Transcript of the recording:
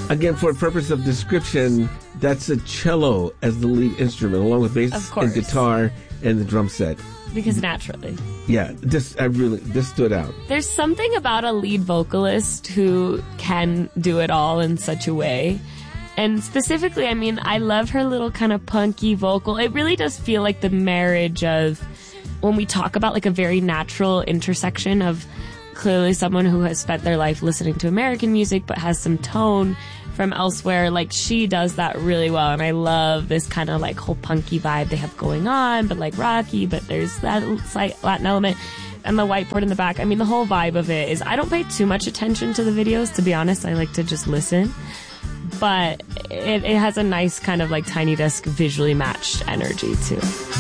Again, for purpose of description, that's a cello as the lead instrument, along with bass and guitar and the drum set. Because naturally. Yeah, this stood out. There's something about a lead vocalist who can do it all in such a way. And specifically, I mean, I love her little kind of punky vocal. It really does feel like the marriage of when we talk about like a very natural intersection of clearly someone who has spent their life listening to American music but has some tone from elsewhere. Like, she does that really well, and I love this kind of like whole punky vibe they have going on, but like rocky, but there's that slight Latin element. And the whiteboard in the back, I mean, the whole vibe of it is, I don't pay too much attention to the videos, to be honest. I like to just listen. But it has a nice kind of like Tiny Desk visually matched energy too.